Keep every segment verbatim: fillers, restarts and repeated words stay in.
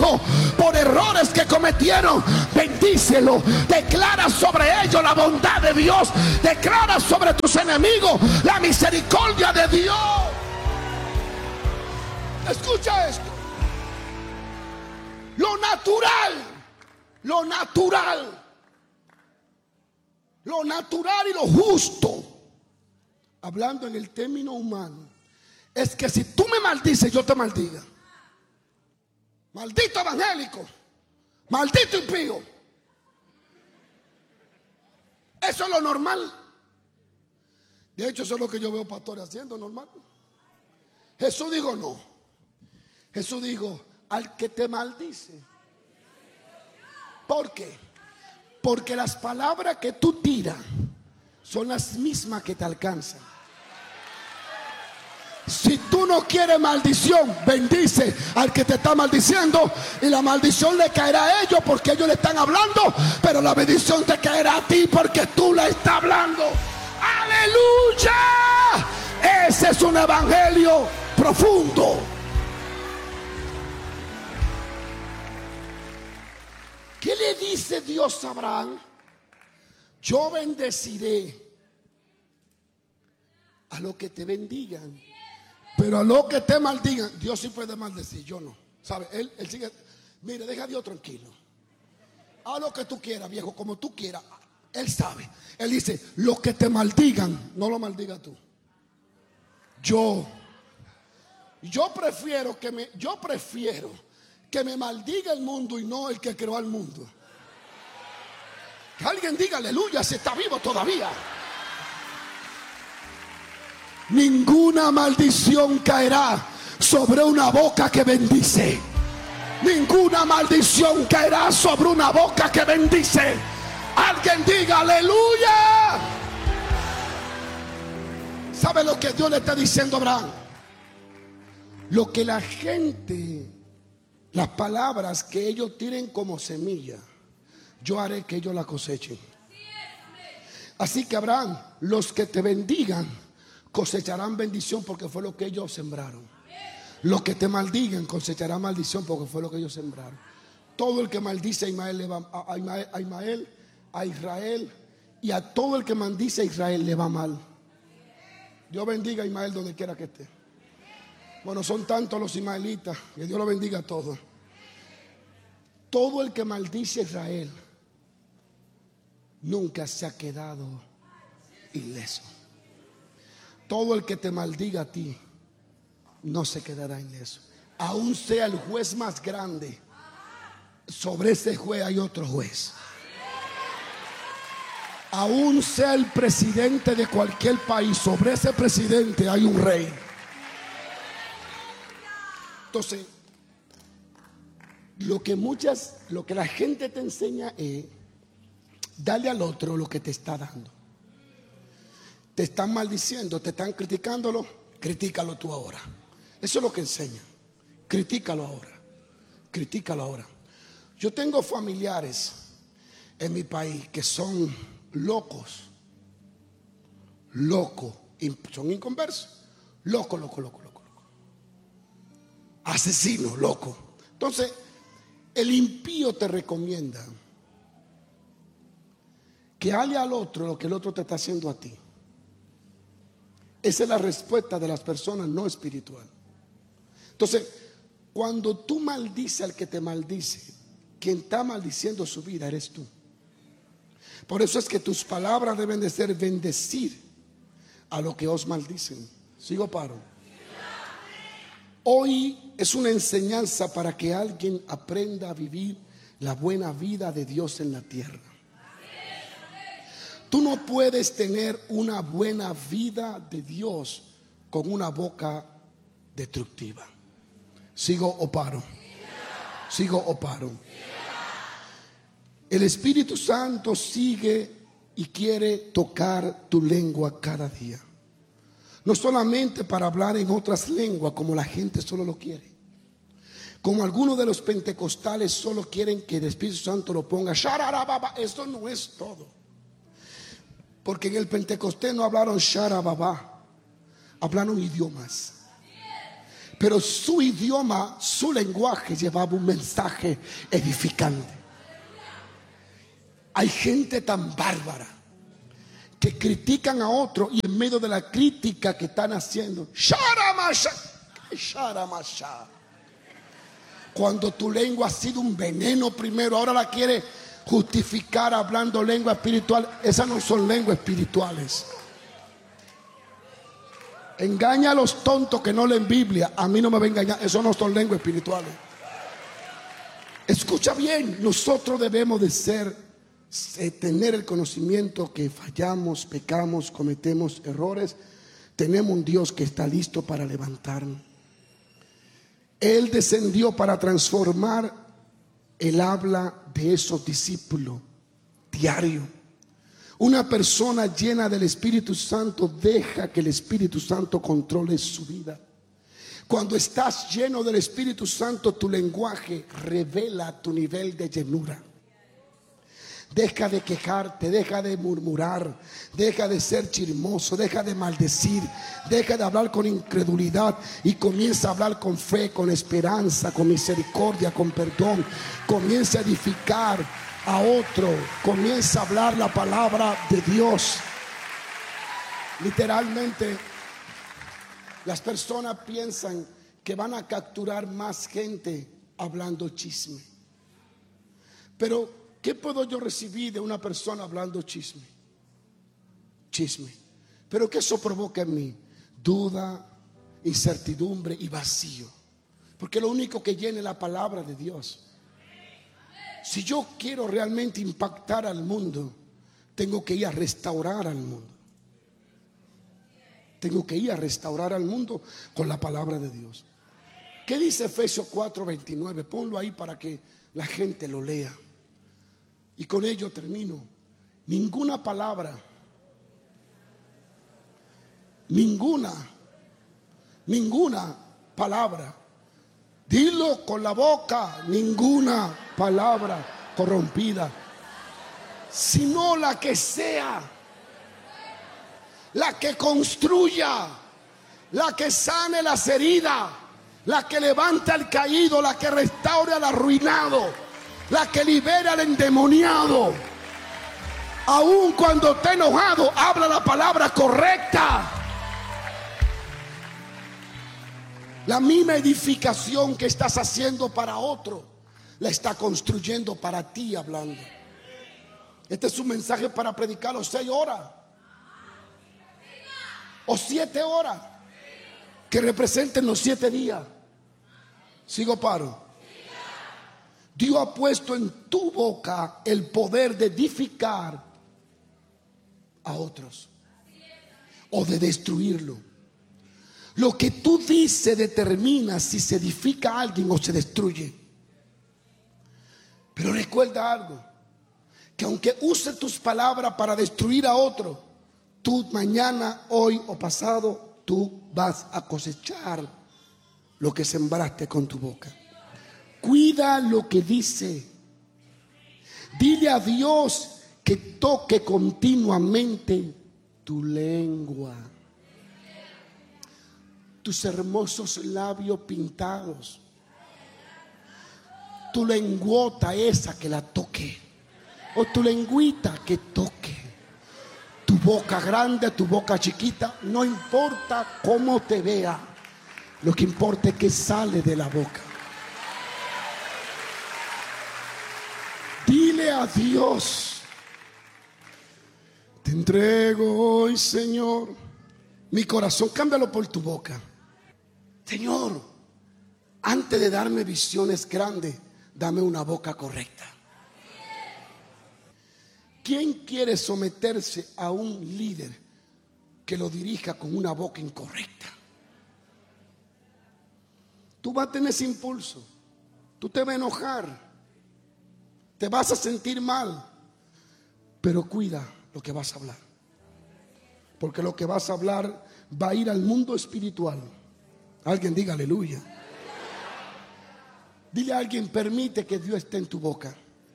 hijo por errores que cometieron. Bendícelo. Declara sobre ellos la bondad de Dios. Declara sobre tus enemigos la misericordia de Dios. Escucha esto. Lo natural, lo natural, lo natural y lo justo, hablando en el término humano, es que si tú me maldices, yo te maldiga. Maldito evangélico, maldito impío. Eso es lo normal. De hecho, eso es lo que yo veo pastores haciendo, normal. Jesús dijo no. Jesús dijo, al que te maldice. ¿Por qué? Porque las palabras que tú tiras son las mismas que te alcanzan. Si tú no quieres maldición, bendice al que te está maldiciendo, y la maldición le caerá a ellos porque ellos le están hablando, pero la bendición te caerá a ti porque tú la estás hablando. ¡Aleluya! Ese es un evangelio profundo. ¿Qué le dice Dios a Abraham? Yo bendeciré a los que te bendigan, pero a los que te maldigan, Dios sí puede maldecir, yo no. ¿Sabe? Él, él sigue. Mire, deja a Dios tranquilo. Haz lo que tú quieras, viejo, como tú quieras. Él sabe. Él dice, los que te maldigan, no lo maldigas tú. Yo, yo prefiero que me, yo prefiero que me maldiga el mundo y no el que creó al mundo. Que alguien diga aleluya si está vivo todavía. Ninguna maldición caerá sobre una boca que bendice. Ninguna maldición caerá sobre una boca que bendice. Alguien diga aleluya. ¿Sabe lo que Dios le está diciendo a Abraham? Lo que la gente, las palabras que ellos tiren como semilla, yo haré que ellos la cosechen. Así que Abraham, los que te bendigan cosecharán bendición porque fue lo que ellos sembraron. Los que te maldigan cosecharán maldición porque fue lo que ellos sembraron. Todo el que maldice a Ismael, le va, a, Ismael, a Ismael, a Israel, y a todo el que maldice a Israel le va mal. Dios bendiga a Ismael donde quiera que esté. Bueno, son tantos los ismaelitas, que Dios lo bendiga a todos. Todo el que maldice a Israel nunca se ha quedado ileso. Todo el que te maldiga a ti no se quedará ileso. Aún sea el juez más grande, sobre ese juez hay otro juez. Aún sea el presidente de cualquier país, sobre ese presidente hay un rey. Entonces, lo que muchas, lo que la gente te enseña es darle al otro lo que te está dando. Te están maldiciendo, te están criticándolo, critícalo tú ahora. Eso es lo que enseñan. Critícalo ahora. Critícalo ahora. Yo tengo familiares en mi país que son locos. Locos. Son inconversos. Loco, loco, loco, loco, loco. Asesino, loco. Entonces, el impío te recomienda que hable al otro lo que el otro te está haciendo a ti. Esa es la respuesta de las personas no espirituales. Entonces, cuando tú maldices al que te maldice, quien está maldiciendo su vida eres tú. Por eso es que tus palabras deben de ser bendecir a los que os maldicen. ¿Sigo paro? Hoy es una enseñanza para que alguien aprenda a vivir la buena vida de Dios en la tierra. Tú no puedes tener una buena vida de Dios con una boca destructiva. ¿Sigo o paro? ¿Sigo o paro? El Espíritu Santo sigue y quiere tocar tu lengua cada día. No solamente para hablar en otras lenguas como la gente solo lo quiere. Como algunos de los pentecostales solo quieren que el Espíritu Santo lo ponga. Shararababa. Eso no es todo. Porque en el Pentecostés no hablaron sharababa. Hablaron idiomas. pero su idioma, su lenguaje llevaba un mensaje edificante. Hay gente tan bárbara que critican a otro y en medio de la crítica que están haciendo, sharamasha, sharamasha. Cuando tu lengua ha sido un veneno primero, ahora la quiere justificar hablando lengua espiritual. Esas no son lenguas espirituales. Engaña a los tontos que no leen Biblia. A mí no me va a engañar. Eso no son lenguas espirituales. Escucha bien. Nosotros debemos de ser, de tener el conocimiento que fallamos, pecamos, cometemos errores. Tenemos un Dios que está listo para levantarnos. Él descendió para transformar el habla de esos discípulos diario. Una persona llena del Espíritu Santo deja que el Espíritu Santo controle su vida. Cuando estás lleno del Espíritu Santo, tu lenguaje revela tu nivel de llenura. Deja de quejarte, deja de murmurar, deja de ser chismoso, deja de maldecir, deja de hablar con incredulidad y comienza a hablar con fe, con esperanza, con misericordia, con perdón. Comienza a edificar a otro, comienza a hablar la palabra de Dios. Literalmente, las personas piensan que van a capturar más gente hablando chisme. Pero ¿qué puedo yo recibir de una persona hablando chisme? Chisme. Pero ¿qué eso provoca en mí? Duda, incertidumbre y vacío. Porque lo único que llena es la palabra de Dios. Si yo quiero realmente impactar al mundo, tengo que ir a restaurar al mundo. Tengo que ir a restaurar al mundo con la palabra de Dios. ¿Qué dice Efesios cuatro veintinueve? Ponlo ahí para que la gente lo lea. Y con ello termino. Ninguna palabra, ninguna, ninguna palabra, dilo con la boca, ninguna palabra corrompida, sino la que sea, la que construya, la que sane las heridas, la que levanta al caído, la que restaure al arruinado, la que libera al endemoniado. Aun cuando esté enojado, habla la palabra correcta. La misma edificación que estás haciendo para otro, la está construyendo para ti hablando. Este es un mensaje para predicarlo seis horas o siete horas, que representen los siete días. Sigo paro. Dios ha puesto en tu boca el poder de edificar a otros o de destruirlo. Lo que tú dices determina si se edifica a alguien o se destruye. Pero recuerda algo, que aunque uses tus palabras para destruir a otro, tú mañana, hoy o pasado, tú vas a cosechar lo que sembraste con tu boca. Cuida lo que dice. Dile a Dios que toque continuamente tu lengua, tus hermosos labios pintados, tu lengüota esa que la toque, o tu lengüita que toque, tu boca grande, tu boca chiquita, no importa cómo te vea, lo que importa es que sale de la boca. Dile a Dios: te entrego hoy, Señor, mi corazón. Cámbialo por tu boca. Señor, antes de darme visiones grandes, dame una boca correcta. ¿Quién quiere someterse a un líder que lo dirija con una boca incorrecta? Tú vas a tener ese impulso, tú te vas a enojar, te vas a sentir mal, pero cuida lo que vas a hablar, porque lo que vas a hablar va a ir al mundo espiritual. Alguien diga aleluya. Dile a alguien: permite que Dios esté en tu boca.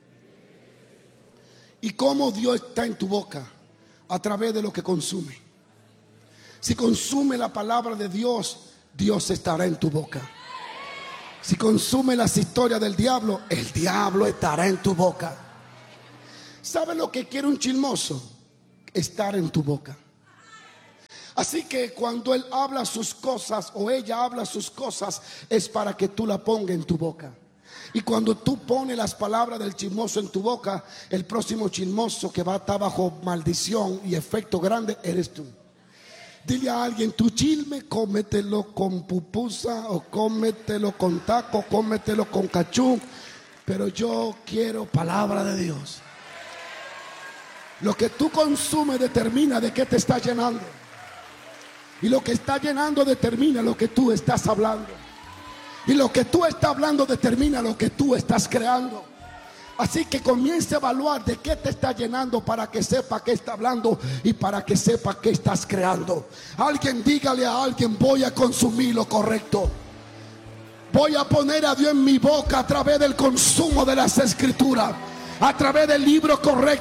¿Y cómo Dios está en tu boca? A través de lo que consume. Si consume la palabra de Dios, Dios estará en tu boca. Si consume las historias del diablo, el diablo estará en tu boca. ¿Sabe lo que quiere un chismoso? Estar en tu boca. Así que cuando él habla sus cosas o ella habla sus cosas, es para que tú la pongas en tu boca. Y cuando tú pones las palabras del chismoso en tu boca, el próximo chismoso que va a estar bajo maldición y efecto grande eres tú. Dile a alguien: tu chisme, cómetelo con pupusa, o cómetelo con taco, cómetelo con cachú, pero yo quiero palabra de Dios. Lo que tú consumes determina de qué te está llenando, y lo que está llenando determina lo que tú estás hablando, y lo que tú estás hablando determina lo que tú estás creando. Así que comience a evaluar de qué te está llenando, para que sepa qué está hablando y para que sepa qué estás creando. Alguien dígale a alguien: voy a consumir lo correcto. Voy a poner a Dios en mi boca a través del consumo de las escrituras, a través del libro correcto.